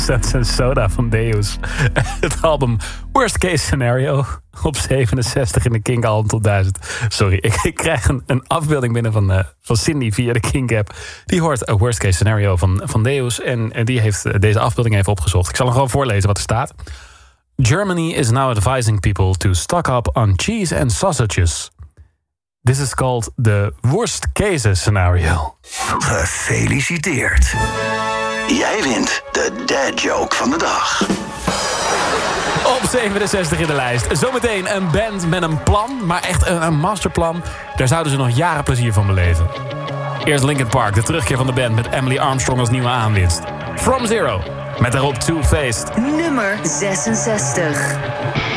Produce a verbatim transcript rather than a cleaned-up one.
Suns and Soda van Deus. Het album Worst Case Scenario op zevenenzestig in de Kink album Top duizend. Sorry, ik, ik krijg een, een afbeelding binnen van, uh, van Cindy via de Kink app. Die hoort A Worst Case Scenario van, van Deus. En, en die heeft deze afbeelding even opgezocht. Ik zal hem gewoon voorlezen wat er staat. Germany is now advising people to stock up on cheese and sausages. This is called the worst case scenario. Gefeliciteerd. Jij wint de dad joke van de dag. Op zevenenzestig in de lijst. Zometeen een band met een plan, maar echt een, een masterplan. Daar zouden ze nog jaren plezier van beleven. Eerst Linkin Park, de terugkeer van de band met Emily Armstrong als nieuwe aanwinst. From Zero, met daarop Two-Faced. Nummer zesenzestig.